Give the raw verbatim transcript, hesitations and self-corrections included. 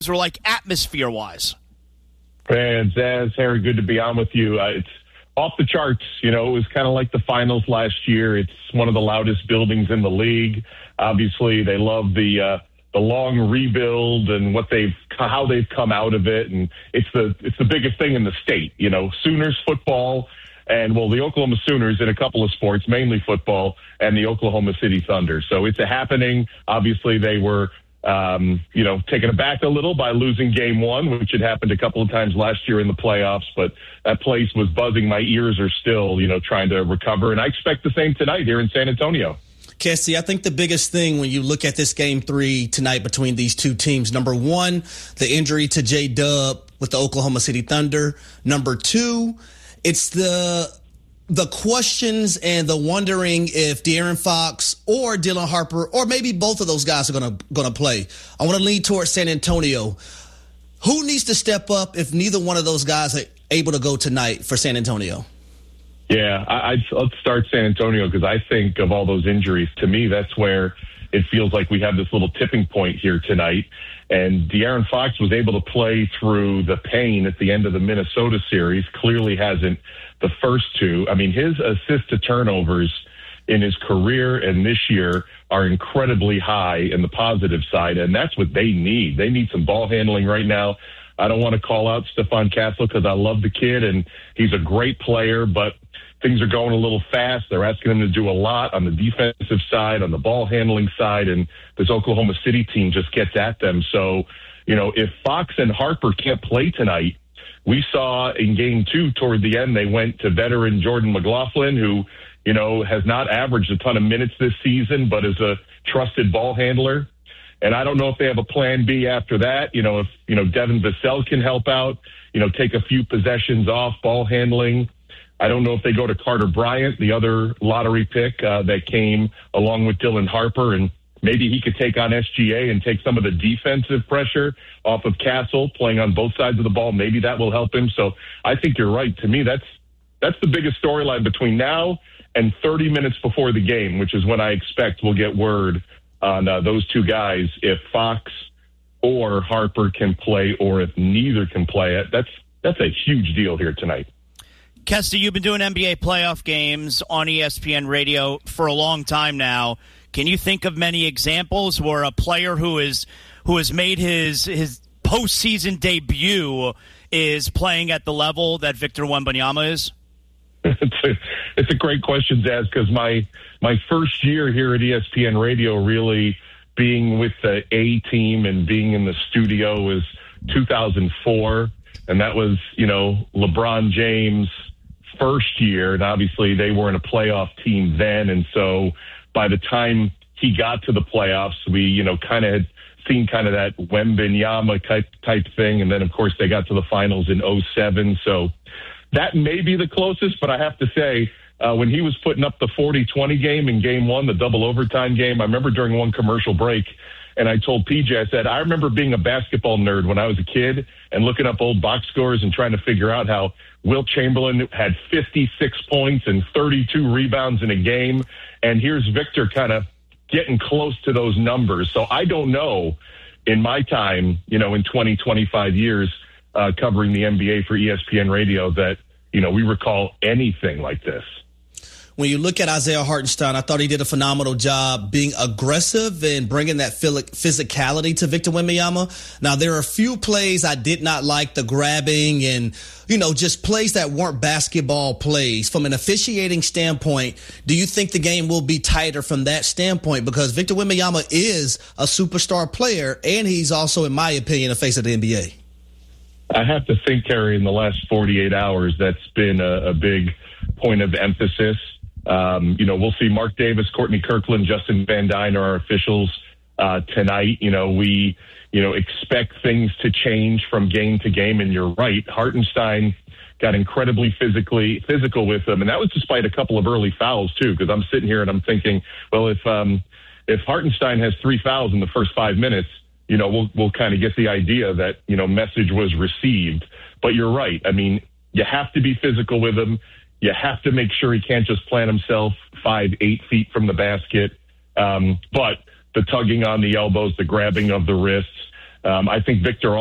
were like atmosphere-wise? And Zaz, Harry, good to be on with you. Uh, it's off the charts. You know, it was kind of like the finals last year. It's one of the loudest buildings in the league. Obviously, they love the uh, the long rebuild and what they've how they've come out of it, and it's the it's the biggest thing in the state. You know, Sooners football, and well, the Oklahoma Sooners in a couple of sports, mainly football, and the Oklahoma City Thunder. So it's a happening. Obviously, they were. Um, you know, taken aback a little by losing game one, which had happened a couple of times last year in the playoffs, but that place was buzzing. My ears are still, you know, trying to recover. And I expect the same tonight here in San Antonio. Kessie, I think the biggest thing when you look at this game three tonight between these two teams, number one, the injury to J-Dub with the Oklahoma City Thunder. Number two, it's the the questions and the wondering if De'Aaron Fox or Dylan Harper or maybe both of those guys are going to going to play. I want to lean towards San Antonio. Who needs to step up if neither one of those guys are able to go tonight for San Antonio? Yeah, I, I'd, let's start San Antonio because I think of all those injuries. To me, that's where it feels like we have this little tipping point here tonight. And De'Aaron Fox was able to play through the pain at the end of the Minnesota series. Clearly hasn't the first two. I mean, his assist to turnovers in his career and this year are incredibly high in the positive side, and that's what they need. They need some ball handling right now. I don't want to call out Stephon Castle because I love the kid, and he's a great player, but things are going a little fast. They're asking him to do a lot on the defensive side, on the ball handling side, and this Oklahoma City team just gets at them. So, you know, if Fox and Harper can't play tonight, we saw in game two toward the end, they went to veteran Jordan McLaughlin, who, you know, has not averaged a ton of minutes this season, but is a trusted ball handler. And I don't know if they have a plan B after that. You know, if, you know, Devin Vassell can help out, you know, take a few possessions off ball handling. I don't know if they go to Carter Bryant, the other lottery pick uh, that came along with Dylan Harper, and maybe he could take on S G A and take some of the defensive pressure off of Castle playing on both sides of the ball. Maybe that will help him. So I think you're right. To me, that's that's the biggest storyline between now and thirty minutes before the game, which is when I expect we'll get word on uh, those two guys, if Fox or Harper can play or if neither can play it. That's, that's a huge deal here tonight. Kessie, you've been doing N B A playoff games on E S P N radio for a long time now. Can you think of many examples where a player who is who has made his his postseason debut is playing at the level that Victor Wembanyama is? It's a, it's a great question, Zaz, because my my first year here at E S P N Radio, really being with the A team and being in the studio, was two thousand four, and that was, you know, LeBron James' first year, and obviously they weren't a playoff team then, and so by the time he got to the playoffs, we, you know, kind of had seen kind of that Wembanyama type type thing, and then of course they got to the finals in oh seven, so that may be the closest, but I have to say, uh, when he was putting up the forty twenty game in game one, the double overtime game, I remember during one commercial break, and I told P J, I said, I remember being a basketball nerd when I was a kid and looking up old box scores and trying to figure out how Wilt Chamberlain had fifty-six points and thirty-two rebounds in a game, and here's Victor kind of getting close to those numbers. So I don't know in my time, you know, in twenty, twenty-five years, Uh, covering the N B A for E S P N Radio, that, you know, we recall anything like this. When you look at Isaiah Hartenstein, I thought he did a phenomenal job being aggressive and bringing that physicality to Victor Wembanyama. Now, there are a few plays I did not like, the grabbing and, you know, just plays that weren't basketball plays. From an officiating standpoint, do you think the game will be tighter from that standpoint? Because Victor Wembanyama is a superstar player, and he's also, in my opinion, a face of the N B A. I have to think, Terry, in the last forty-eight hours, that's been a, a big point of emphasis. Um, you know, we'll see Mark Davis, Courtney Kirkland, Justin Van Dyne are our officials uh, tonight. You know, we, you know, expect things to change from game to game. And you're right, Hartenstein got incredibly physically physical with them. And that was despite a couple of early fouls, too, because I'm sitting here and I'm thinking, well, if um, if Hartenstein has three fouls in the first five minutes, you know, we'll we'll kind of get the idea that, you know, message was received. But you're right. I mean, you have to be physical with him. You have to make sure he can't just plant himself five, eight feet from the basket. Um, but the tugging on the elbows, the grabbing of the wrists, Um, I think Victor